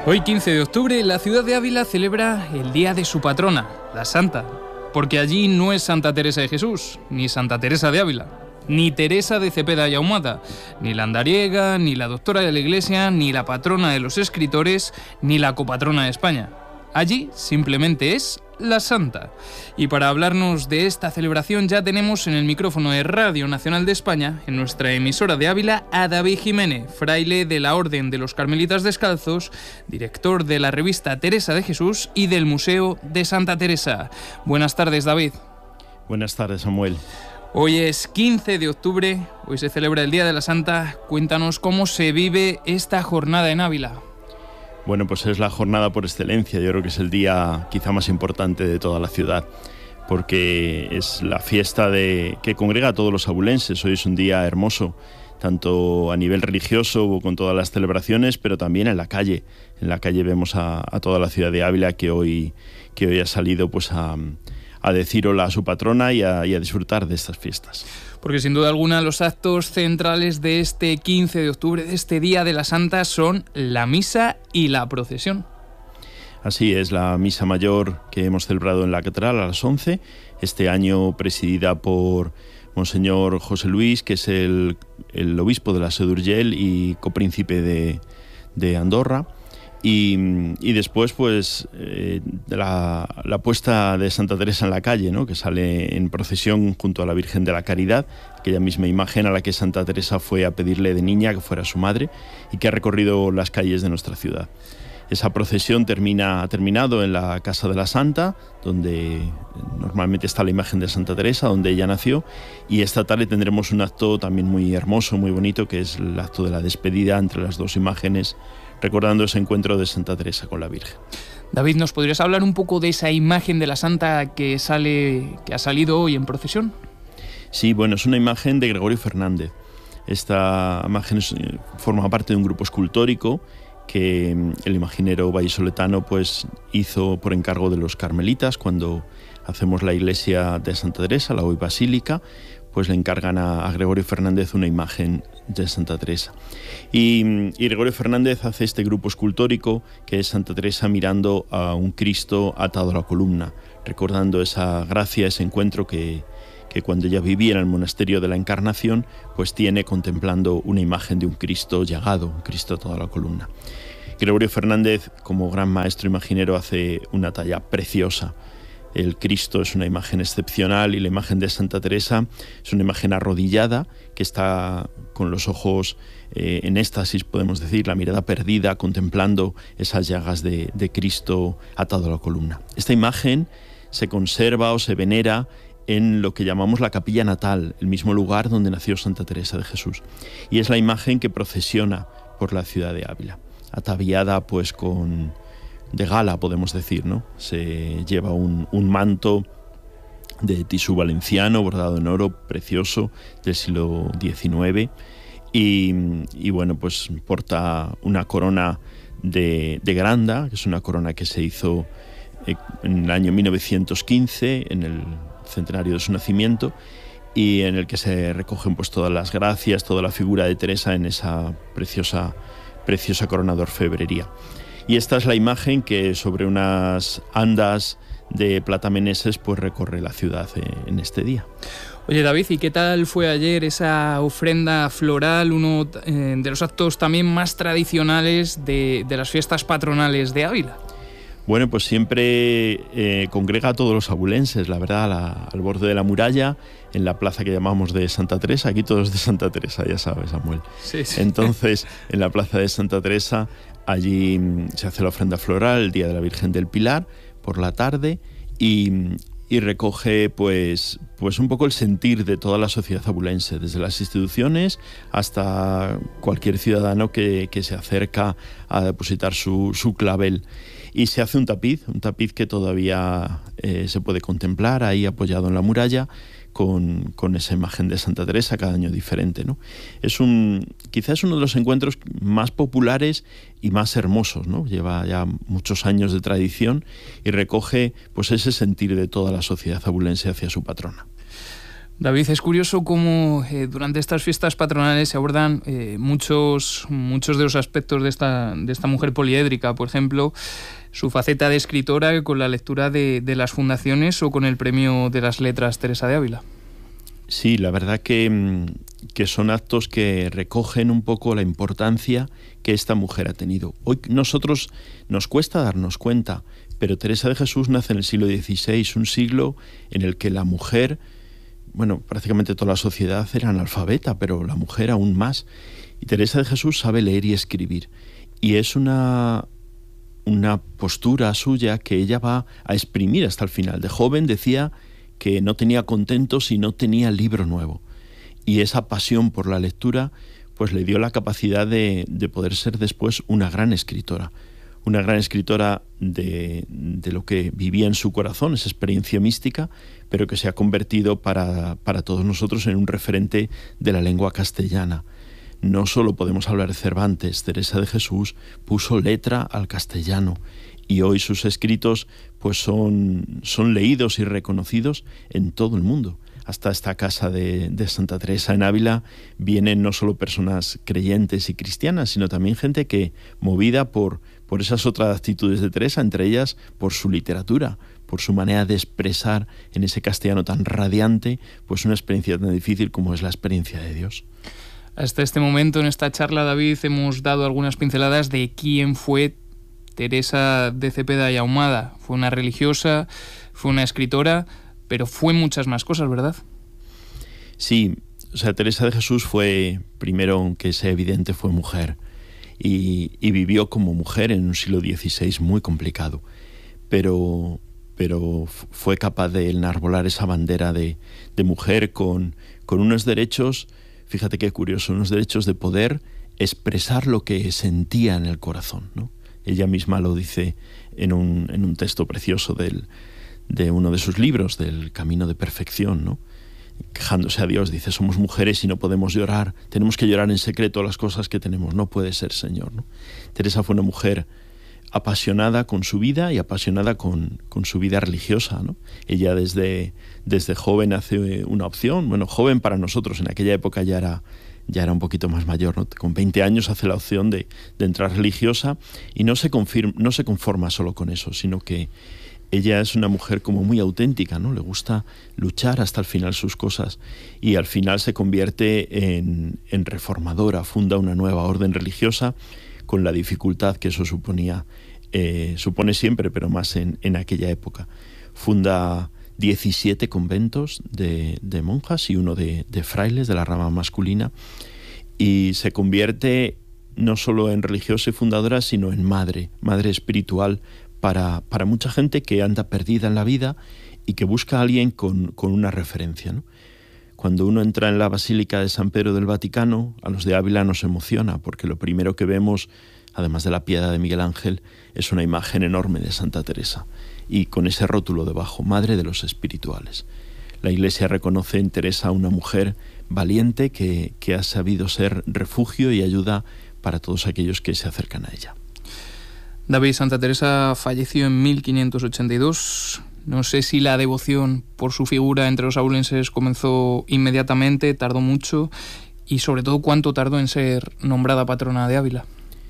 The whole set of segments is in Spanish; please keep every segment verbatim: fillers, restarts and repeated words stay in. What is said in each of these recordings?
Hoy, quince de octubre, la ciudad de Ávila celebra el día de su patrona, la Santa, porque allí no es Santa Teresa de Jesús, ni Santa Teresa de Ávila, ni Teresa de Cepeda y Ahumada, ni la andariega, ni la doctora de la Iglesia, ni la patrona de los escritores, ni la copatrona de España. Allí simplemente es la Santa. Y para hablarnos de esta celebración ya tenemos en el micrófono de Radio Nacional de España, en nuestra emisora de Ávila, a David Jiménez, fraile de la Orden de los Carmelitas Descalzos, director de la revista Teresa de Jesús y del Museo de Santa Teresa. Buenas tardes, David. Buenas tardes, Samuel. Hoy es quince de octubre, hoy se celebra el Día de la Santa. Cuéntanos cómo se vive esta jornada en Ávila. Bueno, pues es la jornada por excelencia. Yo creo que es el día quizá más importante de toda la ciudad, porque es la fiesta de, que congrega a todos los abulenses. Hoy es un día hermoso, tanto a nivel religioso, con todas las celebraciones, pero también en la calle. En la calle vemos a, a toda la ciudad de Ávila que hoy, que hoy ha salido pues a, a decir hola a su patrona y a, y a disfrutar de estas fiestas. Porque sin duda alguna los actos centrales de este quince de octubre, de este Día de la Santa, son la misa y la procesión. Así es, la misa mayor que hemos celebrado en la catedral a las once, este año presidida por Monseñor José Luis, que es el, el obispo de la Seu d'Urgell y copríncipe de, de Andorra. Y, y después, pues, eh, la, la puesta de Santa Teresa en la calle, ¿no?, que sale en procesión junto a la Virgen de la Caridad, aquella misma imagen a la que Santa Teresa fue a pedirle de niña que fuera su madre y que ha recorrido las calles de nuestra ciudad. Esa procesión termina, ha terminado en la Casa de la Santa, donde normalmente está la imagen de Santa Teresa, donde ella nació, y esta tarde tendremos un acto también muy hermoso, muy bonito, que es el acto de la despedida entre las dos imágenes, recordando ese encuentro de Santa Teresa con la Virgen. David, ¿nos podrías hablar un poco de esa imagen de la Santa que sale, que ha salido hoy en procesión? Sí, bueno, es una imagen de Gregorio Fernández. Esta imagen es, forma parte de un grupo escultórico que el imaginero vallisoletano pues hizo por encargo de los carmelitas. Cuando hacemos la iglesia de Santa Teresa, la hoy basílica, pues le encargan a, a Gregorio Fernández una imagen de Santa Teresa. Y, y Gregorio Fernández hace este grupo escultórico que es Santa Teresa mirando a un Cristo atado a la columna, recordando esa gracia, ese encuentro que, que cuando ella vivía en el monasterio de la Encarnación, pues tiene contemplando una imagen de un Cristo llagado, un Cristo atado a la columna. Gregorio Fernández, como gran maestro imaginero, hace una talla preciosa. El Cristo es una imagen excepcional y la imagen de Santa Teresa es una imagen arrodillada que está con los ojos eh, en éxtasis, podemos decir, la mirada perdida, contemplando esas llagas de, de Cristo atado a la columna. Esta imagen se conserva o se venera en lo que llamamos la capilla natal, el mismo lugar donde nació Santa Teresa de Jesús. Y es la imagen que procesiona por la ciudad de Ávila, ataviada pues con... de gala, podemos decir, ¿no? Se lleva un, un manto de tisú valenciano bordado en oro, precioso, del siglo diecinueve, y, y bueno, pues porta una corona de, de granda, que es una corona que se hizo en el año mil novecientos quince, en el centenario de su nacimiento, y en el que se recogen pues todas las gracias, toda la figura de Teresa en esa preciosa, preciosa corona de orfebrería. Y esta es la imagen que sobre unas andas de platameneses pues recorre la ciudad en este día. Oye, David, ¿y qué tal fue ayer esa ofrenda floral, uno eh, de los actos también más tradicionales de, de las fiestas patronales de Ávila? Bueno, pues siempre eh, congrega a todos los abulenses, la verdad, la, al borde de la muralla, en la plaza que llamamos de Santa Teresa. Aquí todos de Santa Teresa, ya sabes, Samuel. Sí, sí. Entonces, en la plaza de Santa Teresa, allí se hace la ofrenda floral el día de la Virgen del Pilar por la tarde y, y recoge pues, pues un poco el sentir de toda la sociedad abulense, desde las instituciones hasta cualquier ciudadano que, que se acerca a depositar su, su clavel. Y se hace un tapiz, un tapiz que todavía eh, se puede contemplar ahí apoyado en la muralla, Con, con esa imagen de Santa Teresa, cada año diferente, ¿no? Es un, quizás uno de los encuentros más populares y más hermosos, ¿no? Lleva ya muchos años de tradición y recoge pues ese sentir de toda la sociedad abulense hacia su patrona. David, es curioso cómo eh, durante estas fiestas patronales se abordan eh, muchos, muchos de los aspectos de esta, de esta mujer poliédrica. Por ejemplo, su faceta de escritora con la lectura de, de las fundaciones o con el premio de las letras Teresa de Ávila. Sí, la verdad que, que son actos que recogen un poco la importancia que esta mujer ha tenido. Hoy nosotros nos cuesta darnos cuenta, pero Teresa de Jesús nace en el siglo dieciséis, un siglo en el que la mujer, bueno, prácticamente toda la sociedad era analfabeta, pero la mujer aún más. Y Teresa de Jesús sabe leer y escribir. Y es una, una postura suya que ella va a exprimir hasta el final. De joven decía que no tenía contento si no tenía libro nuevo. Y esa pasión por la lectura pues le dio la capacidad de, de poder ser después una gran escritora. Una gran escritora de, de lo que vivía en su corazón, esa experiencia mística, pero que se ha convertido para, para todos nosotros en un referente de la lengua castellana. No solo podemos hablar de Cervantes, Teresa de Jesús puso letra al castellano y hoy sus escritos pues son, son leídos y reconocidos en todo el mundo. Hasta esta casa de, de Santa Teresa en Ávila vienen no solo personas creyentes y cristianas, sino también gente que, movida por, por esas otras actitudes de Teresa, entre ellas por su literatura, por su manera de expresar en ese castellano tan radiante, pues una experiencia tan difícil como es la experiencia de Dios. Hasta este momento en esta charla, David, hemos dado algunas pinceladas de quién fue Teresa de Cepeda y Ahumada. Fue una religiosa, fue una escritora, pero fue muchas más cosas, ¿verdad? Sí, o sea, Teresa de Jesús fue, primero, aunque sea evidente, fue mujer y, y vivió como mujer en un siglo dieciséis muy complicado, pero, pero fue capaz de enarbolar esa bandera de, de mujer con, con unos derechos, fíjate qué curioso, unos derechos de poder expresar lo que sentía en el corazón, ¿no? Ella misma lo dice en un, en un texto precioso del, de uno de sus libros, del Camino de Perfección, ¿no? Quejándose a Dios, dice, somos mujeres y no podemos llorar, tenemos que llorar en secreto las cosas que tenemos, no puede ser, Señor, ¿no? Teresa fue una mujer apasionada con su vida y apasionada con, con su vida religiosa, ¿no? Ella desde, desde joven hace una opción, bueno, joven para nosotros, en aquella época ya era, ya era un poquito más mayor, ¿no? Con veinte años hace la opción de, de entrar religiosa y no se, confirma, no se conforma solo con eso, sino que ella es una mujer como muy auténtica, ¿no? Le gusta luchar hasta el final sus cosas y al final se convierte en, en reformadora, funda una nueva orden religiosa con la dificultad que eso suponía, eh, supone siempre, pero más en, en aquella época. Funda diecisiete conventos de, de monjas y uno de, de frailes de la rama masculina y se convierte no solo en religiosa y fundadora, sino en madre, madre espiritual para, para mucha gente que anda perdida en la vida y que busca a alguien con, con una referencia, ¿no? Cuando uno entra en la Basílica de San Pedro del Vaticano, a los de Ávila nos emociona, porque lo primero que vemos, además de la piedra de Miguel Ángel, es una imagen enorme de Santa Teresa, y con ese rótulo debajo, Madre de los Espirituales. La Iglesia reconoce en Teresa una mujer valiente que, que ha sabido ser refugio y ayuda para todos aquellos que se acercan a ella. David, Santa Teresa falleció en mil quinientos ochenta y dos. No sé si la devoción por su figura entre los abulenses comenzó inmediatamente, tardó mucho, y sobre todo cuánto tardó en ser nombrada patrona de Ávila.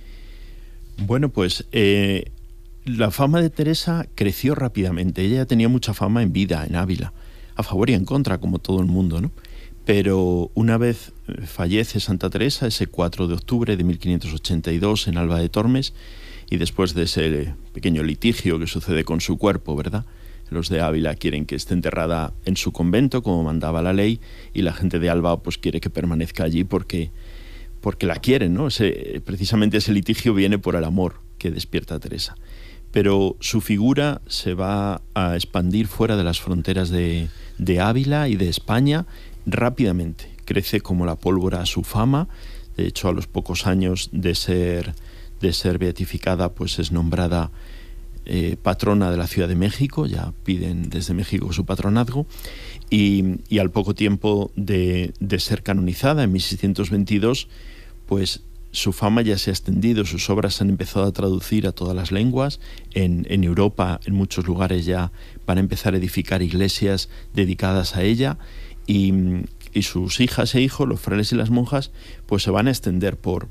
Bueno, pues eh, la fama de Teresa creció rápidamente. Ella ya tenía mucha fama en vida, en Ávila, a favor y en contra, como todo el mundo, ¿no? Pero una vez fallece Santa Teresa, ese cuatro de octubre de mil quinientos ochenta y dos en Alba de Tormes, y después de ese pequeño litigio que sucede con su cuerpo, ¿verdad? Los de Ávila quieren que esté enterrada en su convento, como mandaba la ley, y la gente de Alba pues quiere que permanezca allí porque, porque la quieren, ¿no? Ese, precisamente ese litigio viene por el amor que despierta a Teresa. Pero su figura se va a expandir fuera de las fronteras de, de Ávila y de España rápidamente. Crece como la pólvora su fama. De hecho, a los pocos años de ser, de ser beatificada, pues es nombrada Eh, patrona de la Ciudad de México, ya piden desde México su patronazgo, y, y al poco tiempo de, de ser canonizada, en mil seiscientos veintidós, pues su fama ya se ha extendido, sus obras se han empezado a traducir a todas las lenguas, en, en Europa, en muchos lugares ya van a empezar a edificar iglesias dedicadas a ella, y, y sus hijas e hijos, los frailes y las monjas, pues se van a extender por,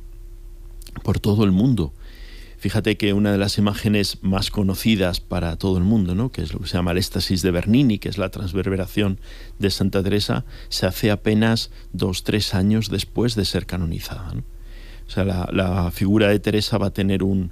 por todo el mundo. Fíjate que una de las imágenes más conocidas para todo el mundo, ¿no?, que es lo que se llama el éxtasis de Bernini, que es la transverberación de Santa Teresa, se hace apenas dos, tres años después de ser canonizada, ¿no? O sea, la, la figura de Teresa va a tener un,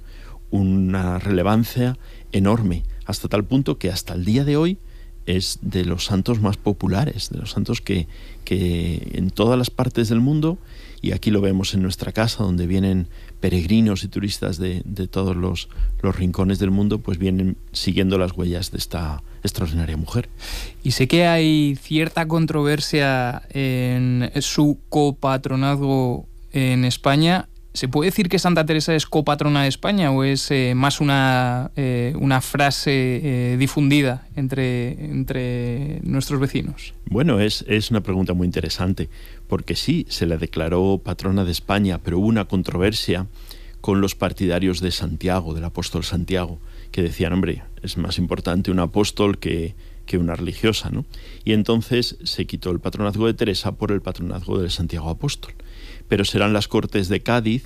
una relevancia enorme, hasta tal punto que hasta el día de hoy es de los santos más populares, de los santos que, que en todas las partes del mundo, y aquí lo vemos en nuestra casa, donde vienen peregrinos y turistas de, de todos los, los rincones del mundo, pues vienen siguiendo las huellas de esta extraordinaria mujer. Y sé que hay cierta controversia en su copatronazgo en España. ¿Se puede decir que Santa Teresa es copatrona de España o es eh, más una, eh, una frase eh, difundida entre, entre nuestros vecinos? Bueno, es, es una pregunta muy interesante, porque sí, se la declaró patrona de España, pero hubo una controversia con los partidarios de Santiago, del apóstol Santiago, que decían, hombre, es más importante un apóstol que, que una religiosa, ¿no? Y entonces se quitó el patronazgo de Teresa por el patronazgo de Santiago Apóstol. Pero serán las Cortes de Cádiz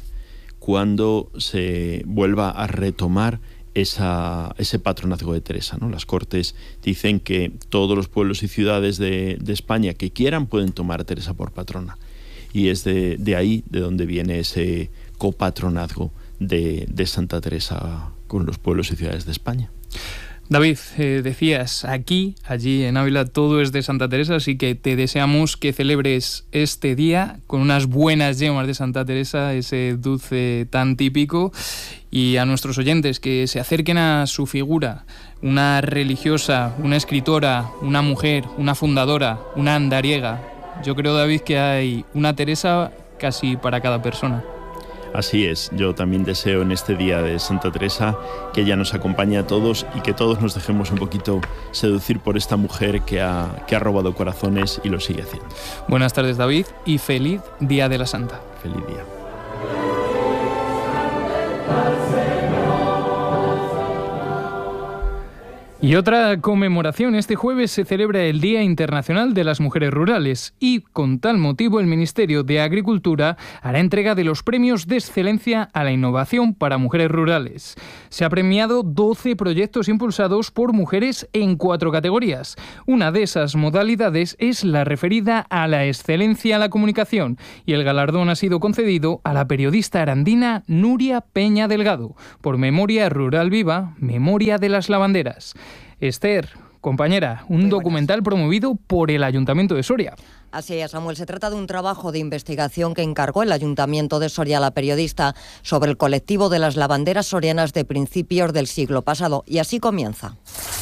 cuando se vuelva a retomar esa, ese patronazgo de Teresa, ¿no? Las Cortes dicen que todos los pueblos y ciudades de, de España que quieran pueden tomar a Teresa por patrona. Y es de, de ahí de donde viene ese copatronazgo de, de Santa Teresa con los pueblos y ciudades de España. David, eh, decías, aquí, allí en Ávila, todo es de Santa Teresa, así que te deseamos que celebres este día con unas buenas yemas de Santa Teresa, ese dulce tan típico, y a nuestros oyentes que se acerquen a su figura, una religiosa, una escritora, una mujer, una fundadora, una andariega. Yo creo, David, que hay una Teresa casi para cada persona. Así es, yo también deseo en este día de Santa Teresa que ella nos acompañe a todos y que todos nos dejemos un poquito seducir por esta mujer que ha, que ha robado corazones y lo sigue haciendo. Buenas tardes, David, y feliz Día de la Santa. Feliz día. Y otra conmemoración. Este jueves se celebra el Día Internacional de las Mujeres Rurales y, con tal motivo, el Ministerio de Agricultura hará entrega de los premios de excelencia a la innovación para mujeres rurales. Se ha premiado doce proyectos impulsados por mujeres en cuatro categorías. Una de esas modalidades es la referida a la excelencia en la comunicación, y el galardón ha sido concedido a la periodista arandina Nuria Peña Delgado por Memoria Rural Viva, Memoria de las Lavanderas. Esther, compañera, un documental promovido por el Ayuntamiento de Soria. Así es, Samuel. Se trata de un trabajo de investigación que encargó el Ayuntamiento de Soria a la periodista sobre el colectivo de las lavanderas sorianas de principios del siglo pasado. Y así comienza.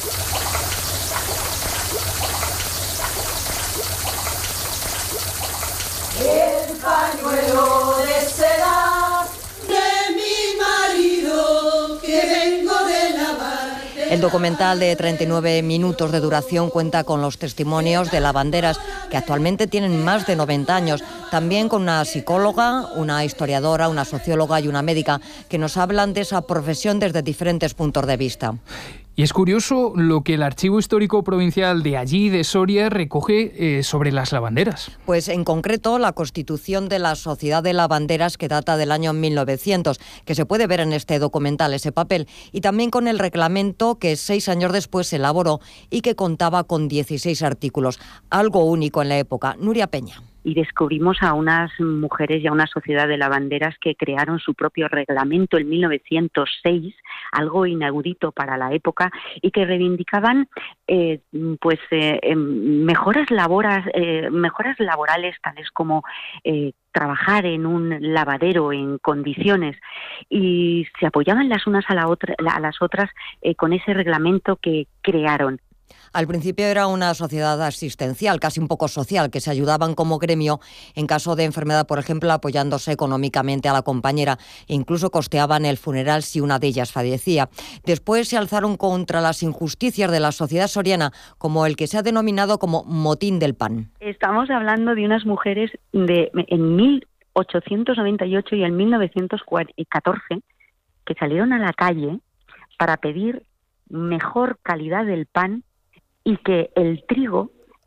El pañuelo de seda de mi marido que vengo de lavar. El documental de treinta y nueve minutos de duración cuenta con los testimonios de lavanderas que actualmente tienen más de noventa años, también con una psicóloga, una historiadora, una socióloga y una médica que nos hablan de esa profesión desde diferentes puntos de vista. Y es curioso lo que el Archivo Histórico Provincial de allí, de Soria, recoge eh, sobre las lavanderas. Pues en concreto la constitución de la Sociedad de Lavanderas, que data del año mil novecientos, que se puede ver en este documental, ese papel, y también con el reglamento que seis años después se elaboró y que contaba con dieciséis artículos, algo único en la época. Nuria Peña. Y descubrimos a unas mujeres y a una sociedad de lavanderas que crearon su propio reglamento en mil novecientos seis, algo inaudito para la época, y que reivindicaban eh, pues eh, mejoras, laboras, eh, mejoras laborales, tales como eh, trabajar en un lavadero en condiciones, y se apoyaban las unas a, la otra, a las otras eh, con ese reglamento que crearon. Al principio era una sociedad asistencial, casi un poco social, que se ayudaban como gremio en caso de enfermedad, por ejemplo, apoyándose económicamente a la compañera, e incluso costeaban el funeral si una de ellas fallecía. Después se alzaron contra las injusticias de la sociedad soriana, como el que se ha denominado como motín del pan. Estamos hablando de unas mujeres de en mil ochocientos noventa y ocho y en mil novecientos catorce que salieron a la calle para pedir mejor calidad del pan y que el trigo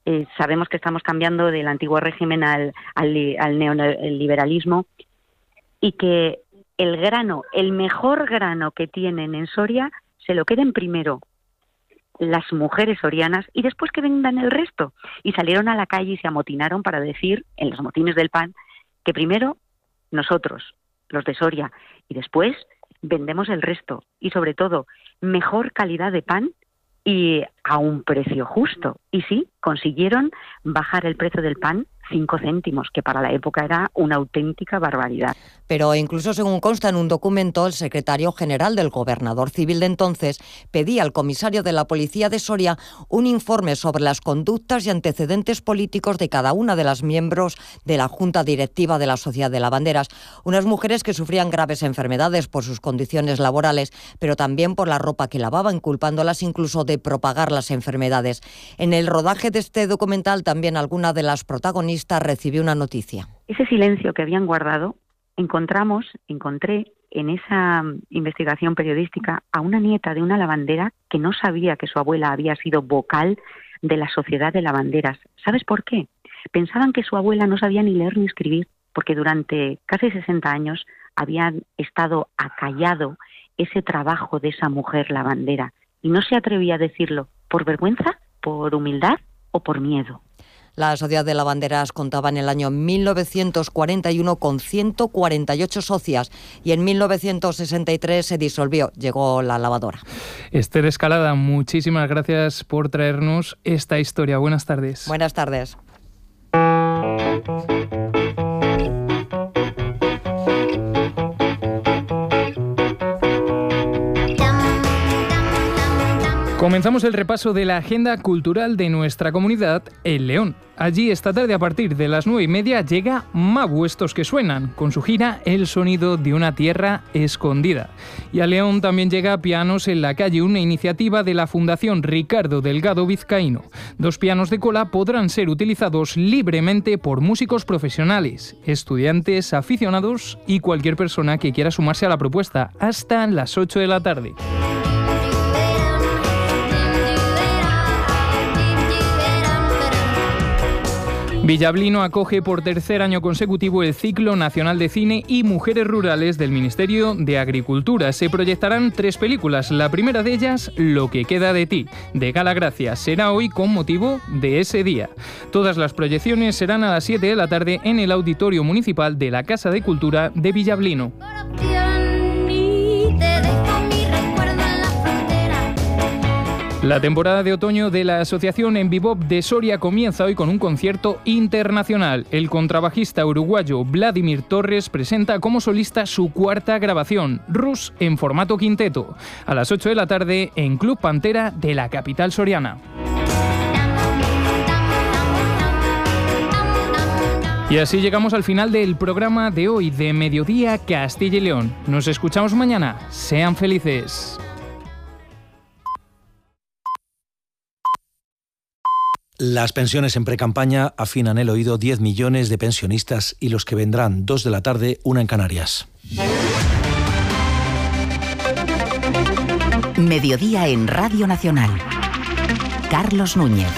eh, sabemos que estamos cambiando del antiguo régimen al, al, al neoliberalismo y que el grano, el mejor grano que tienen en Soria, se lo queden primero las mujeres sorianas y después que vendan el resto. Y salieron a la calle y se amotinaron para decir, en los motines del pan, que primero nosotros, los de Soria, y después vendemos el resto. Y sobre todo, mejor calidad de pan y a un precio justo. Y sí, consiguieron bajar el precio del pan cinco céntimos, que para la época era una auténtica barbaridad. Pero incluso según consta en un documento, el secretario general del gobernador civil de entonces pedía al comisario de la policía de Soria un informe sobre las conductas y antecedentes políticos de cada una de las miembros de la junta directiva de la Sociedad de Lavanderas, unas mujeres que sufrían graves enfermedades por sus condiciones laborales, pero también por la ropa que lavaban, culpándolas incluso de propagar las enfermedades. En el rodaje de este documental también alguna de las protagonistas recibió una noticia. Ese silencio que habían guardado, encontramos, encontré en esa investigación periodística a una nieta de una lavandera que no sabía que su abuela había sido vocal de la Sociedad de Lavanderas. ¿Sabes por qué? Pensaban que su abuela no sabía ni leer ni escribir, porque durante casi sesenta años habían estado acallado ese trabajo de esa mujer lavandera y no se atrevía a decirlo por vergüenza, por humildad o por miedo. La Sociedad de Lavanderas contaba en el año mil novecientos cuarenta y uno con ciento cuarenta y ocho socias y en mil novecientos sesenta y tres se disolvió, llegó la lavadora. Esther Escalada, muchísimas gracias por traernos esta historia. Buenas tardes. Buenas tardes. Comenzamos el repaso de la agenda cultural de nuestra comunidad en León. Allí esta tarde a partir de las nueve y media llega Mabu, estos que suenan, con su gira El sonido de una tierra escondida. Y a León también llega Pianos en la calle, una iniciativa de la Fundación Ricardo Delgado Vizcaíno. Dos pianos de cola podrán ser utilizados libremente por músicos profesionales, estudiantes, aficionados y cualquier persona que quiera sumarse a la propuesta hasta las ocho de la tarde. Villablino acoge por tercer año consecutivo el Ciclo Nacional de Cine y Mujeres Rurales del Ministerio de Agricultura. Se proyectarán tres películas, la primera de ellas, Lo que queda de ti, de Gala Gracia. Será hoy con motivo de ese día. Todas las proyecciones serán a las siete de la tarde en el Auditorio Municipal de la Casa de Cultura de Villablino. La temporada de otoño de la Asociación En Bebop de Soria comienza hoy con un concierto internacional. El contrabajista uruguayo Vladimir Torres presenta como solista su cuarta grabación, Rus, en formato quinteto, a las ocho de la tarde en Club Pantera de la capital soriana. Y así llegamos al final del programa de hoy de Mediodía Castilla y León. Nos escuchamos mañana. Sean felices. Las pensiones en precampaña afinan el oído, diez millones de pensionistas y los que vendrán, dos de la tarde, una en Canarias. Mediodía en Radio Nacional. Carlos Núñez.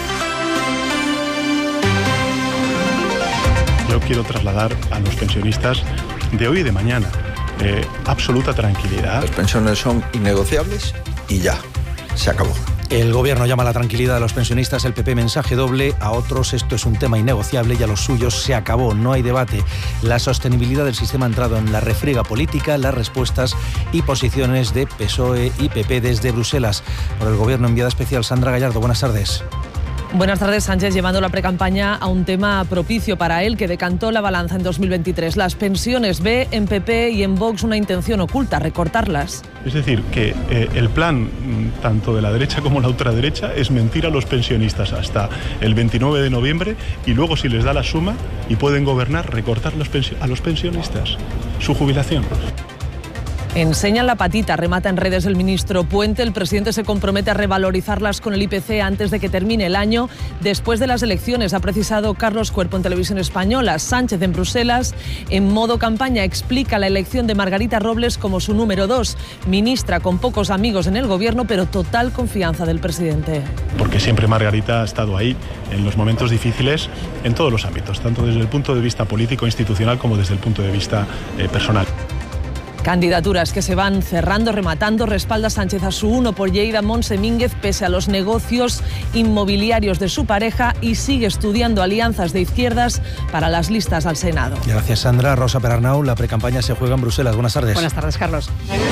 Yo quiero trasladar a los pensionistas de hoy y de mañana eh, absoluta tranquilidad. Las pensiones son innegociables y ya, se acabó. El Gobierno llama a la tranquilidad de los pensionistas, el P P mensaje doble, a otros esto es un tema innegociable y a los suyos se acabó, no hay debate. La sostenibilidad del sistema ha entrado en la refriega política, las respuestas y posiciones de P S O E y P P desde Bruselas. Por el Gobierno, enviada especial Sandra Gallardo, buenas tardes. Buenas tardes. Sánchez llevando la precampaña a un tema propicio para él que decantó la balanza en dos mil veintitrés. Las pensiones. Ve en P P y en Vox una intención oculta, recortarlas. Es decir, que eh, el plan tanto de la derecha como la ultraderecha es mentir a los pensionistas hasta el veintinueve de noviembre y luego, si les da la suma y pueden gobernar, recortar los pensio- a los pensionistas su jubilación. Enseñan la patita, remata en redes el ministro Puente. El presidente se compromete a revalorizarlas con el I P C antes de que termine el año. Después de las elecciones, ha precisado Carlos Cuerpo en Televisión Española. Sánchez en Bruselas, en modo campaña, explica la elección de Margarita Robles como su número dos. Ministra con pocos amigos en el gobierno, pero total confianza del presidente. Porque siempre Margarita ha estado ahí en los momentos difíciles en todos los ámbitos, tanto desde el punto de vista político, institucional, como desde el punto de vista eh, personal. Candidaturas que se van cerrando, rematando. Respalda Sánchez a su uno por Lleida, Montse Mínguez, pese a los negocios inmobiliarios de su pareja, y sigue estudiando alianzas de izquierdas para las listas al Senado. Gracias, Sandra. Rosa Perarnau, la precampaña se juega en Bruselas. Buenas tardes. Buenas tardes, Carlos.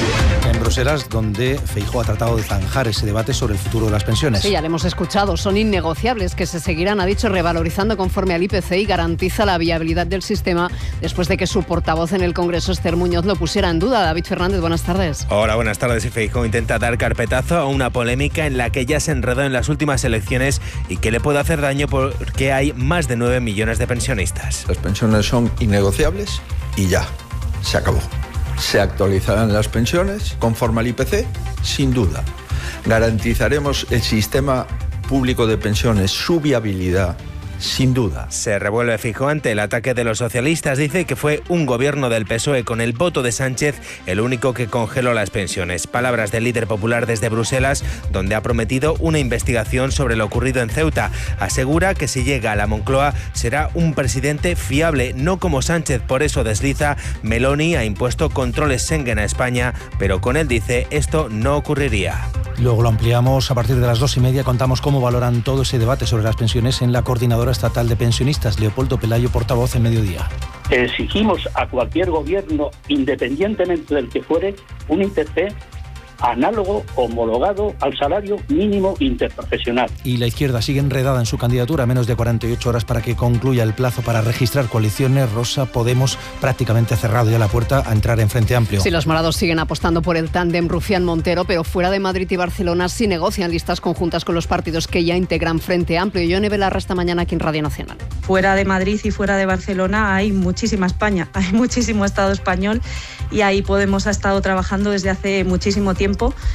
En Bruselas, donde Feijóo ha tratado de zanjar ese debate sobre el futuro de las pensiones. Sí, ya lo hemos escuchado. Son innegociables, que se seguirán, ha dicho, revalorizando conforme al I P C, y garantiza la viabilidad del sistema después de que su portavoz en el Congreso, Esther Muñoz, lo pusiera en duda. David Fernández, buenas tardes. Hola, buenas tardes. Y Feijóo intenta dar carpetazo a una polémica en la que ya se enredó en las últimas elecciones y que le puede hacer daño porque hay más de nueve millones de pensionistas. Las pensiones son innegociables y ya, se acabó. Se actualizarán las pensiones conforme al I P C, sin duda. Garantizaremos el sistema público de pensiones, su viabilidad, sin duda. Se revuelve Feijóo ante el ataque de los socialistas. Dice que fue un gobierno del P S O E con el voto de Sánchez el único que congeló las pensiones. Palabras del líder popular desde Bruselas, donde ha prometido una investigación sobre lo ocurrido en Ceuta. Asegura que si llega a la Moncloa será un presidente fiable, no como Sánchez. Por eso desliza: Meloni ha impuesto controles Schengen a España, pero con él, dice, esto no ocurriría. Luego lo ampliamos a partir de las dos y media. Contamos cómo valoran todo ese debate sobre las pensiones en la Coordinadora Estatal de Pensionistas. Leopoldo Pelayo, portavoz en Mediodía. Exigimos a cualquier gobierno, independientemente del que fuere, un I P C análogo, homologado al salario mínimo interprofesional. Y la izquierda sigue enredada en su candidatura, a menos de cuarenta y ocho horas para que concluya el plazo para registrar coaliciones. Rosa, Podemos prácticamente ha cerrado ya la puerta a entrar en Frente Amplio. Sí, los morados siguen apostando por el tándem Rufián-Montero, pero fuera de Madrid y Barcelona sí negocian listas conjuntas con los partidos que ya integran Frente Amplio. Yone Belarra esta mañana aquí en Radio Nacional. Fuera de Madrid y fuera de Barcelona hay muchísima España, hay muchísimo Estado español, y ahí Podemos ha estado trabajando desde hace muchísimo tiempo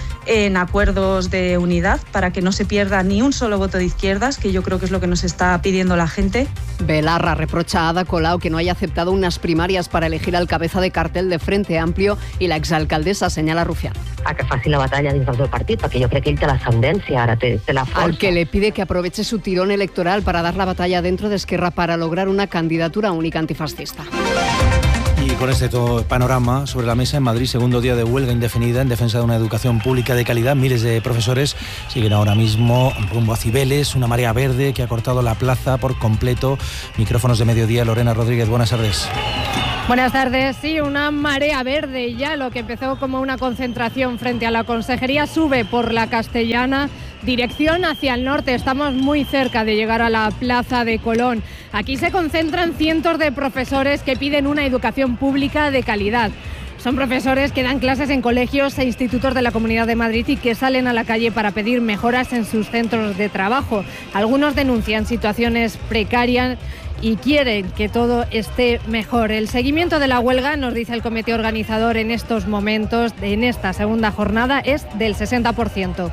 en acuerdos de unidad para que no se pierda ni un solo voto de izquierdas, que yo creo que es lo que nos está pidiendo la gente. Belarra reprocha a Ada Colau que no haya aceptado unas primarias para elegir al cabeza de cartel de Frente Amplio, y la exalcaldesa señala a Rufián. A que faci la batalla dins del seu partit, perquè jo crec que ell té l'ascendència, ara té, té la força. Al que le pide que aproveche su tirón electoral para dar la batalla dentro de Esquerra para lograr una candidatura única antifascista. Y con este todo panorama sobre la mesa, en Madrid, segundo día de huelga indefinida en defensa de una educación pública de calidad. Miles de profesores siguen ahora mismo rumbo a Cibeles, una marea verde que ha cortado la plaza por completo. Micrófonos de Mediodía, Lorena Rodríguez, buenas tardes. Buenas tardes. Sí, una marea verde. Ya lo que empezó como una concentración frente a la Consejería sube por la Castellana, dirección hacia el norte. Estamos muy cerca de llegar a la Plaza de Colón. Aquí se concentran cientos de profesores que piden una educación pública de calidad. Son profesores que dan clases en colegios e institutos de la Comunidad de Madrid y que salen a la calle para pedir mejoras en sus centros de trabajo. Algunos denuncian situaciones precarias y quieren que todo esté mejor. El seguimiento de la huelga, nos dice el comité organizador en estos momentos, en esta segunda jornada, es del sesenta por ciento.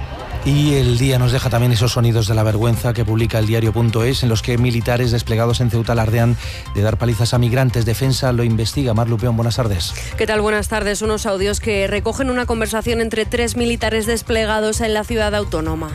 Y el día nos deja también esos sonidos de la vergüenza que publica el diario punto es, en los que militares desplegados en Ceuta alardean de dar palizas a migrantes. Defensa lo investiga. Mar Lupeón, buenas tardes. ¿Qué tal? Buenas tardes. Unos audios que recogen una conversación entre tres militares desplegados en la ciudad autónoma.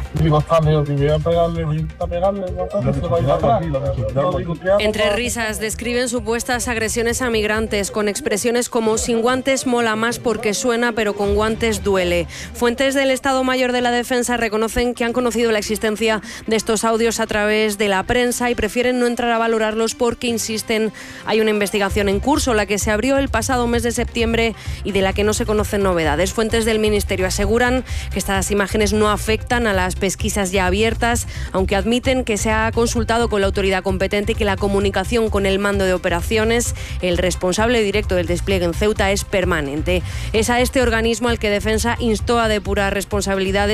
Entre risas describen supuestas agresiones a migrantes con expresiones como: sin guantes mola más porque suena, pero con guantes duele. Fuentes del Estado Mayor de la Defensa reconocen que han conocido la existencia de estos audios a través de la prensa y prefieren no entrar a valorarlos porque, insisten, hay una investigación en curso, la que se abrió el pasado mes de septiembre y de la que no se conocen novedades. Fuentes del Ministerio aseguran que estas imágenes no afectan a las pesquisas ya abiertas, aunque admiten que se ha consultado con la autoridad competente y que la comunicación con el mando de operaciones, el responsable directo del despliegue en Ceuta, es permanente. Es a este organismo al que Defensa instó a depurar responsabilidades tras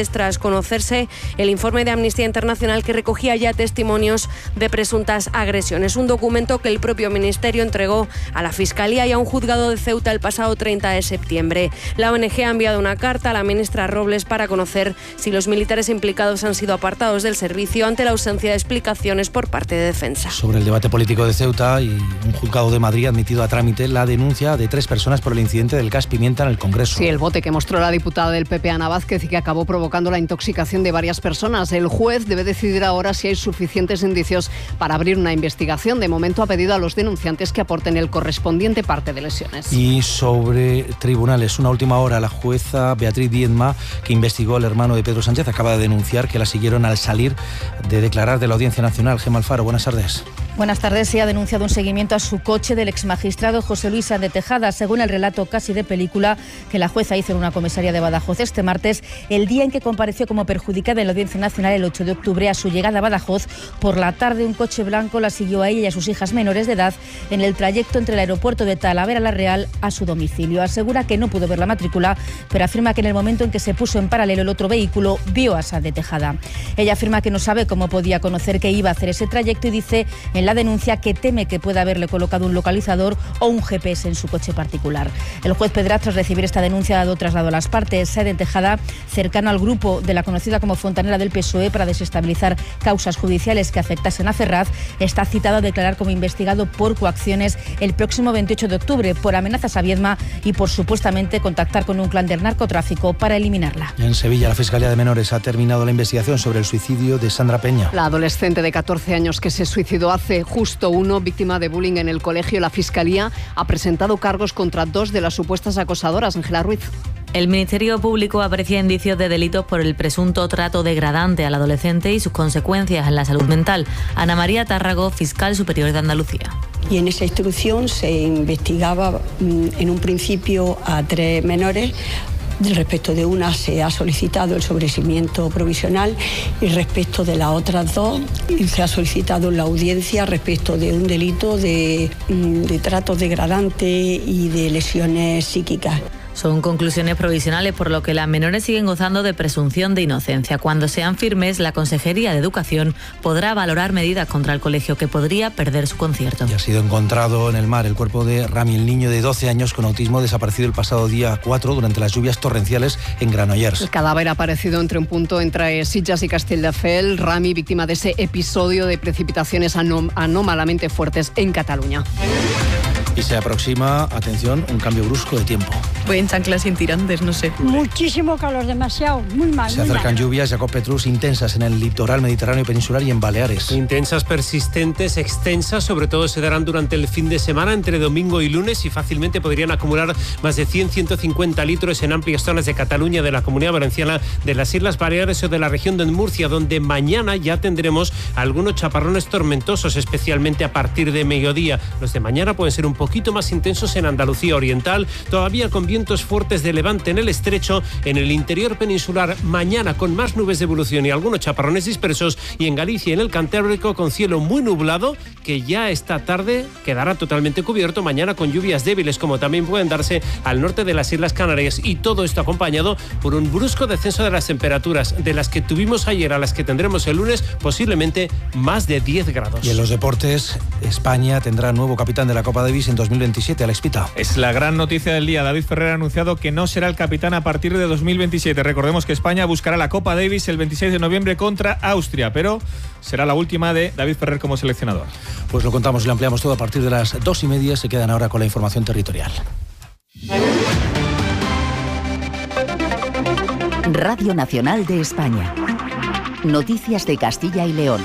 conocerse el informe de Amnistía Internacional que recogía ya testimonios de presuntas agresiones. Un documento que el propio Ministerio entregó a la Fiscalía y a un juzgado de Ceuta el pasado treinta de septiembre. La O N G ha enviado una carta a la ministra Robles para conocer si los militares implicados han sido apartados del servicio ante la ausencia de explicaciones por parte de Defensa. Sobre el debate político de Ceuta, y un juzgado de Madrid ha admitido a trámite la denuncia de tres personas por el incidente del gas pimienta en el Congreso. Sí, el bote que mostró la diputada del P P, Ana Vázquez, y que acabó provocando la intoxicación de varias personas. El juez debe decidir ahora si hay suficientes indicios para abrir una investigación. De momento ha pedido a los denunciantes que aporten el correspondiente parte de lesiones. Y sobre tribunales, una última hora, la jueza Beatriz Diezma, que investigó al hermano de Pedro Sánchez, acaba de denunciar que la siguieron al salir de declarar de la Audiencia Nacional. Gemma Alfaro, buenas tardes. Buenas tardes. Se ha denunciado un seguimiento a su coche del exmagistrado José Luis Sáenz de Tejada, según el relato casi de película que la jueza hizo en una comisaría de Badajoz este martes, el día en que compareció como perjudicada en la Audiencia Nacional el ocho de octubre. A su llegada a Badajoz, por la tarde, un coche blanco la siguió a ella y a sus hijas menores de edad en el trayecto entre el aeropuerto de Talavera la Real a su domicilio. Asegura que no pudo ver la matrícula, pero afirma que en el momento en que se puso en paralelo el otro vehículo, vio a Sáenz de Tejada. Ella afirma que no sabe cómo podía conocer que iba a hacer ese trayecto y dice en la denuncia que teme que pueda haberle colocado un localizador o un G P S en su coche particular. El juez Pedraz, tras recibir esta denuncia, ha dado traslado a las partes. Sáenz de Tejada, cercano al grupo de la conocida como Fontanera del P S O E para desestabilizar causas judiciales que afectasen a Ferraz, está citado a declarar como investigado por coacciones el próximo veintiocho de octubre por amenazas a Viedma y por supuestamente contactar con un clan del narcotráfico para eliminarla. En Sevilla, la Fiscalía de Menores ha terminado la investigación sobre el suicidio de Sandra Peña. La adolescente de catorce años que se suicidó hace justo uno, víctima de bullying en el colegio. La Fiscalía ha presentado cargos contra dos de las supuestas acosadoras. Ángela Ruiz. El Ministerio Público aprecia indicios de delitos por el presunto trato degradante al adolescente y sus consecuencias en la salud mental. Ana María Tárrago, fiscal superior de Andalucía. Y en esa instrucción se investigaba en un principio a tres menores. Respecto de una se ha solicitado el sobreseimiento provisional y respecto de las otras dos se ha solicitado la audiencia respecto de un delito de, de trato degradante y de lesiones psíquicas. Son conclusiones provisionales, por lo que las menores siguen gozando de presunción de inocencia. Cuando sean firmes, la Consejería de Educación podrá valorar medidas contra el colegio que podría perder su concierto. Y ha sido encontrado en el mar el cuerpo de Rami, el niño de doce años con autismo desaparecido el pasado día cuatro durante las lluvias torrenciales en Granollers. El cadáver ha aparecido entre un punto entre Sitges y Castelldefels. Rami, víctima de ese episodio de precipitaciones anóm- anómalamente fuertes en Cataluña. Y se aproxima, atención, un cambio brusco de tiempo. Voy en chanclas sin tirantes, no sé. Muchísimo calor, demasiado, muy mal. Se muy acercan mal. lluvias, Jacob Petrus, intensas en el litoral mediterráneo peninsular y en Baleares. Intensas, persistentes, extensas, sobre todo se darán durante el fin de semana, entre domingo y lunes, y fácilmente podrían acumular más de cien a ciento cincuenta litros en amplias zonas de Cataluña, de la Comunidad Valenciana, de las Islas Baleares o de la región de Murcia, donde mañana ya tendremos algunos chaparrones tormentosos, especialmente a partir de mediodía. Los de mañana pueden ser un poquito más intensos en Andalucía Oriental, todavía con vientos fuertes de levante en el estrecho, en el interior peninsular mañana con más nubes de evolución y algunos chaparrones dispersos, y en Galicia y en el Cantábrico con cielo muy nublado, que ya esta tarde quedará totalmente cubierto, mañana con lluvias débiles como también pueden darse al norte de las Islas Canarias, y todo esto acompañado por un brusco descenso de las temperaturas, de las que tuvimos ayer a las que tendremos el lunes, posiblemente más de diez grados. Y en los deportes, España tendrá nuevo capitán de la Copa Davis en dos mil veintisiete, Alex Pita. Es la gran noticia del día. David Ferrer ha anunciado que no será el capitán a partir de dos mil veintisiete. Recordemos que España buscará la Copa Davis el veintiséis de noviembre contra Austria, pero será la última de David Ferrer como seleccionador. Pues lo contamos y lo ampliamos todo a partir de las dos y media. Se quedan ahora con la información territorial. Radio Nacional de España. Noticias de Castilla y León.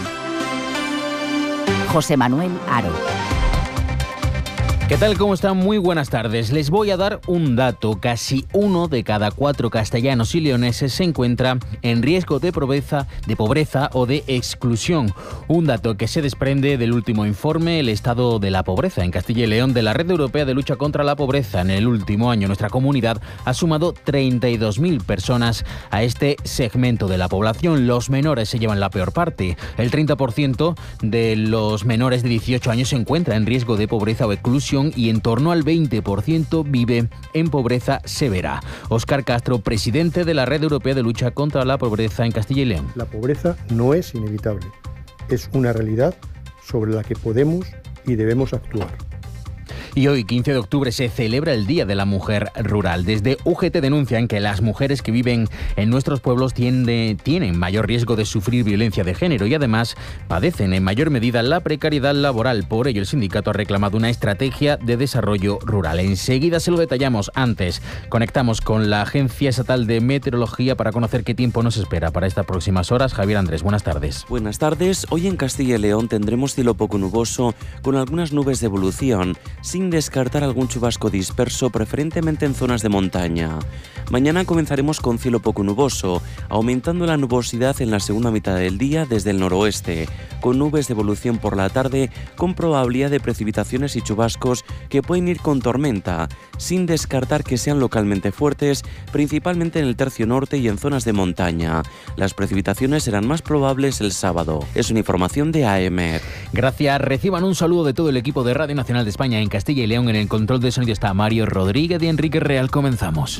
José Manuel Aro. ¿Qué tal? ¿Cómo están? Muy buenas tardes. Les voy a dar un dato. Casi uno de cada cuatro castellanos y leoneses se encuentra en riesgo de pobreza, de pobreza o de exclusión. Un dato que se desprende del último informe El estado de la pobreza en Castilla y León de la Red Europea de Lucha contra la Pobreza. En el último año nuestra comunidad ha sumado treinta y dos mil personas a este segmento de la población. Los menores se llevan la peor parte. El treinta por ciento de los menores de dieciocho años se encuentra en riesgo de pobreza o exclusión León y en torno al veinte por ciento vive en pobreza severa. Óscar Castro, presidente de la Red Europea de Lucha contra la Pobreza en Castilla y León. La pobreza no es inevitable, es una realidad sobre la que podemos y debemos actuar. Y hoy, quince de octubre, se celebra el Día de la Mujer Rural. Desde U G T denuncian que las mujeres que viven en nuestros pueblos tiende, tienen mayor riesgo de sufrir violencia de género y además padecen en mayor medida la precariedad laboral. Por ello, el sindicato ha reclamado una estrategia de desarrollo rural. Enseguida se lo detallamos. Antes, conectamos con la Agencia Estatal de Meteorología para conocer qué tiempo nos espera para estas próximas horas. Javier Andrés, buenas tardes. Buenas tardes. Hoy en Castilla y León tendremos cielo poco nuboso con algunas nubes de evolución, sin descartar algún chubasco disperso, preferentemente en zonas de montaña. Mañana comenzaremos con cielo poco nuboso, aumentando la nubosidad en la segunda mitad del día desde el noroeste, con nubes de evolución por la tarde, con probabilidad de precipitaciones y chubascos que pueden ir con tormenta, sin descartar que sean localmente fuertes, principalmente en el tercio norte y en zonas de montaña. Las precipitaciones serán más probables el sábado. Es una información de A E M E R. Gracias. Reciban un saludo de todo el equipo de Radio Nacional de España en Castilla y León. En el control de sonido está Mario Rodríguez y Enrique Real. Comenzamos.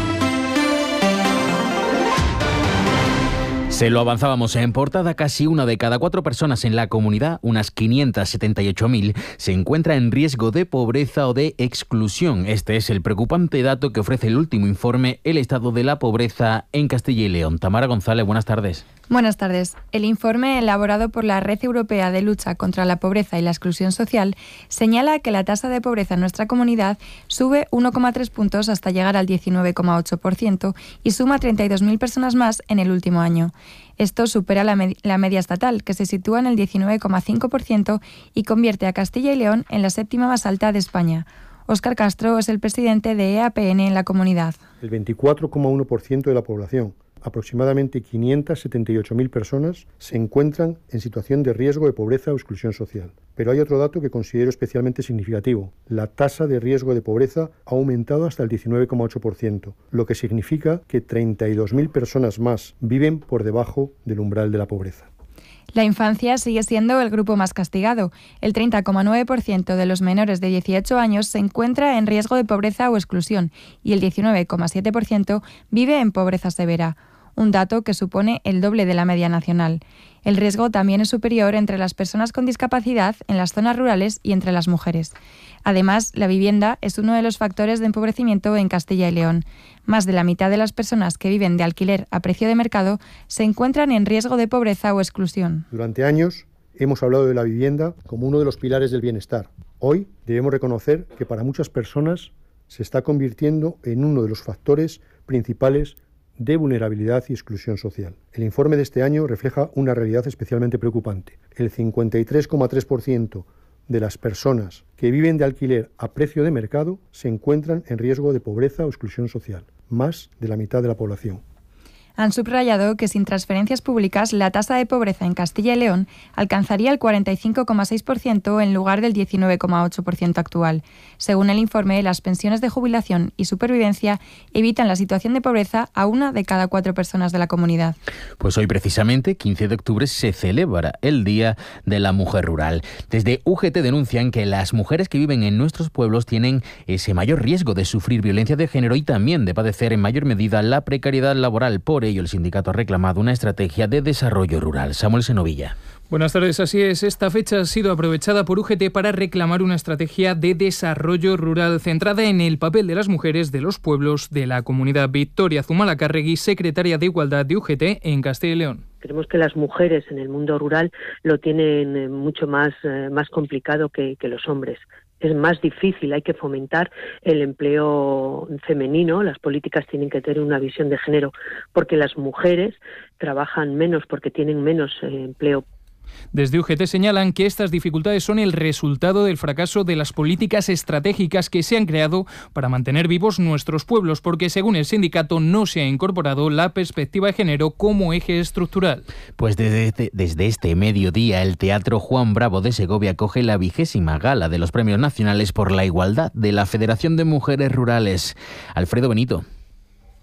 Se lo avanzábamos en portada, casi una de cada cuatro personas en la comunidad, unas quinientas setenta y ocho mil, se encuentra en riesgo de pobreza o de exclusión. Este es el preocupante dato que ofrece el último informe, El estado de la pobreza en Castilla y León. Tamara González, buenas tardes. Buenas tardes. El informe elaborado por la Red Europea de Lucha contra la Pobreza y la Exclusión Social señala que la tasa de pobreza en nuestra comunidad sube uno coma tres puntos hasta llegar al diecinueve coma ocho por ciento y suma treinta y dos mil personas más en el último año. Esto supera la, med- la media estatal, que se sitúa en el diecinueve coma cinco por ciento y convierte a Castilla y León en la séptima más alta de España. Óscar Castro es el presidente de E A P N en la comunidad. El veinticuatro coma uno por ciento de la población, aproximadamente quinientas setenta y ocho mil personas, se encuentran en situación de riesgo de pobreza o exclusión social. Pero hay otro dato que considero especialmente significativo. La tasa de riesgo de pobreza ha aumentado hasta el diecinueve coma ocho por ciento, lo que significa que treinta y dos mil personas más viven por debajo del umbral de la pobreza. La infancia sigue siendo el grupo más castigado. El treinta coma nueve por ciento de los menores de dieciocho años se encuentra en riesgo de pobreza o exclusión y el diecinueve coma siete por ciento vive en pobreza severa, un dato que supone el doble de la media nacional. El riesgo también es superior entre las personas con discapacidad en las zonas rurales y entre las mujeres. Además, la vivienda es uno de los factores de empobrecimiento en Castilla y León. Más de la mitad de las personas que viven de alquiler a precio de mercado se encuentran en riesgo de pobreza o exclusión. Durante años hemos hablado de la vivienda como uno de los pilares del bienestar. Hoy debemos reconocer que para muchas personas se está convirtiendo en uno de los factores principales de vulnerabilidad y exclusión social. El informe de este año refleja una realidad especialmente preocupante. El cincuenta y tres coma tres por ciento de las personas que viven de alquiler a precio de mercado se encuentran en riesgo de pobreza o exclusión social, más de la mitad de la población. Han subrayado que sin transferencias públicas la tasa de pobreza en Castilla y León alcanzaría el cuarenta y cinco coma seis por ciento en lugar del diecinueve coma ocho por ciento actual. Según el informe, las pensiones de jubilación y supervivencia evitan la situación de pobreza a una de cada cuatro personas de la comunidad. Pues hoy precisamente, quince de octubre, se celebra el Día de la Mujer Rural. Desde U G T denuncian que las mujeres que viven en nuestros pueblos tienen ese mayor riesgo de sufrir violencia de género y también de padecer en mayor medida la precariedad laboral. Por ello, el sindicato ha reclamado una estrategia de desarrollo rural. Samuel Senovilla. Buenas tardes, así es. Esta fecha ha sido aprovechada por U G T para reclamar una estrategia de desarrollo rural centrada en el papel de las mujeres de los pueblos de la comunidad. Victoria Zumalacárregui, secretaria de Igualdad de U G T en Castilla y León. Creemos que las mujeres en el mundo rural lo tienen mucho más, eh, más complicado que, que los hombres. Es más difícil, hay que fomentar el empleo femenino, las políticas tienen que tener una visión de género, porque las mujeres trabajan menos, porque tienen menos eh, empleo. Desde U G T señalan que estas dificultades son el resultado del fracaso de las políticas estratégicas que se han creado para mantener vivos nuestros pueblos, porque según el sindicato no se ha incorporado la perspectiva de género como eje estructural. Pues desde este, desde este mediodía el Teatro Juan Bravo de Segovia acoge la vigésima gala de los Premios Nacionales por la Igualdad de la Federación de Mujeres Rurales. Alfredo Benito.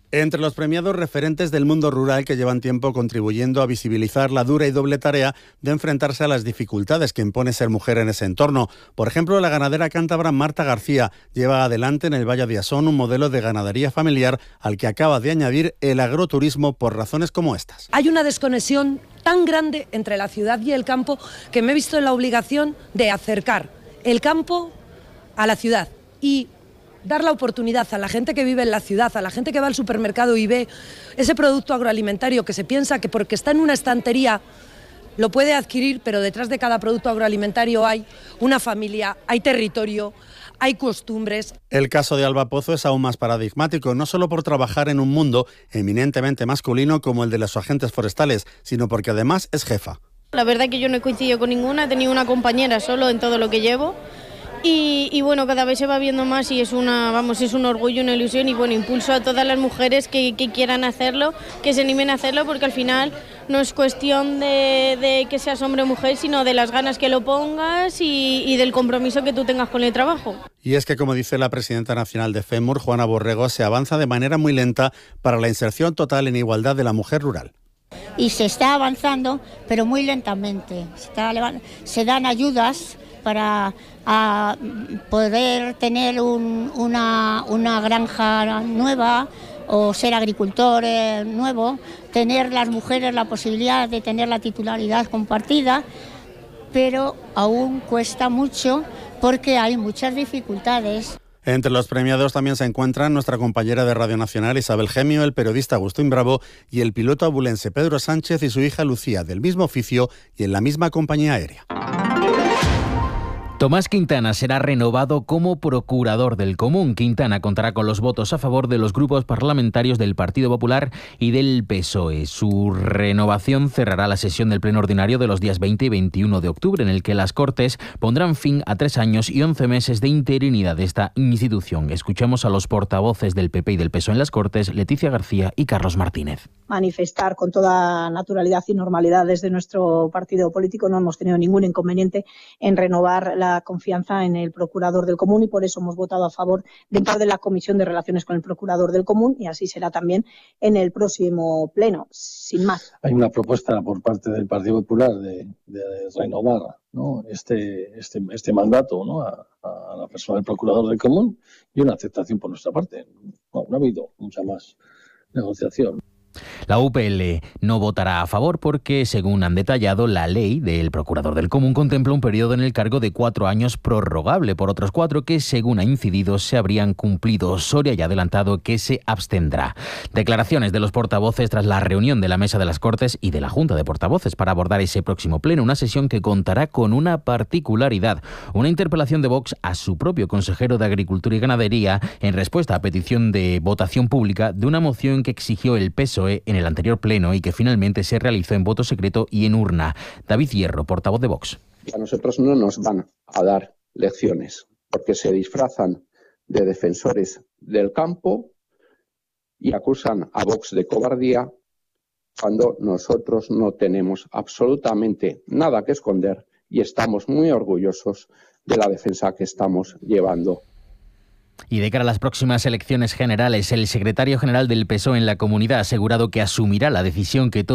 Entre los premiados, referentes del mundo rural que llevan tiempo contribuyendo a visibilizar la dura y doble tarea de enfrentarse a las dificultades que impone ser mujer en ese entorno. Por ejemplo, la ganadera cántabra Marta García lleva adelante en el Valle de Asón un modelo de ganadería familiar al que acaba de añadir el agroturismo por razones como estas. Hay una desconexión tan grande entre la ciudad y el campo que me he visto en la obligación de acercar el campo a la ciudad y dar la oportunidad a la gente que vive en la ciudad, a la gente que va al supermercado y ve ese producto agroalimentario que se piensa que porque está en una estantería lo puede adquirir, pero detrás de cada producto agroalimentario hay una familia, hay territorio, hay costumbres. El caso de Alba Pozo es aún más paradigmático, no solo por trabajar en un mundo eminentemente masculino como el de los agentes forestales, sino porque además es jefa. La verdad que yo no he coincidido con ninguna, he tenido una compañera solo en todo lo que llevo. Y, y bueno, cada vez se va viendo más y es una, vamos, es un orgullo, una ilusión y bueno, impulso a todas las mujeres que, que quieran hacerlo, que se animen a hacerlo porque al final no es cuestión de, de que seas hombre o mujer, sino de las ganas que lo pongas y, y del compromiso que tú tengas con el trabajo. Y es que, como dice la presidenta nacional de FEMUR, Juana Borrego, se avanza de manera muy lenta para la inserción total en igualdad de la mujer rural. Y se está avanzando, pero muy lentamente. Se, está, se dan ayudas para a poder tener un, una, una granja nueva o ser agricultor eh, nuevo, tener las mujeres la posibilidad de tener la titularidad compartida, pero aún cuesta mucho porque hay muchas dificultades. Entre los premiados también se encuentran nuestra compañera de Radio Nacional Isabel Gemio, el periodista Agustín Bravo y el piloto abulense Pedro Sánchez y su hija Lucía, del mismo oficio y en la misma compañía aérea. Tomás Quintana será renovado como procurador del Común. Quintana contará con los votos a favor de los grupos parlamentarios del Partido Popular y del P S O E. Su renovación cerrará la sesión del Pleno Ordinario de los días veinte y veintiuno de octubre, en el que las Cortes pondrán fin a tres años y once meses de interinidad de esta institución. Escuchamos a los portavoces del P P y del P S O E en las Cortes, Leticia García y Carlos Martínez. Manifestar con toda naturalidad y normalidad desde nuestro partido político, no hemos tenido ningún inconveniente en renovar la confianza en el Procurador del Común y por eso hemos votado a favor dentro de la Comisión de Relaciones con el Procurador del Común y así será también en el próximo pleno, sin más. Hay una propuesta por parte del Partido Popular de, de renovar, ¿no?, este, este, este mandato, ¿no?, a, a la persona del Procurador del Común y una aceptación por nuestra parte. No, no ha habido mucha más negociación. La U P L no votará a favor porque, según han detallado, la ley del Procurador del Común contempla un periodo en el cargo de cuatro años prorrogable por otros cuatro que, según ha incidido, se habrían cumplido. Soria ya ha adelantado que se abstendrá. Declaraciones de los portavoces tras la reunión de la Mesa de las Cortes y de la Junta de Portavoces para abordar ese próximo pleno, una sesión que contará con una particularidad, una interpelación de Vox a su propio consejero de Agricultura y Ganadería en respuesta a petición de votación pública de una moción que exigió el P S O E en el anterior pleno y que finalmente se realizó en voto secreto y en urna. David Hierro, portavoz de Vox. A nosotros no nos van a dar lecciones porque se disfrazan de defensores del campo y acusan a Vox de cobardía cuando nosotros no tenemos absolutamente nada que esconder y estamos muy orgullosos de la defensa que estamos llevando. Y de cara a las próximas elecciones generales, el secretario general del P S O E en la comunidad ha asegurado que asumirá la decisión que tome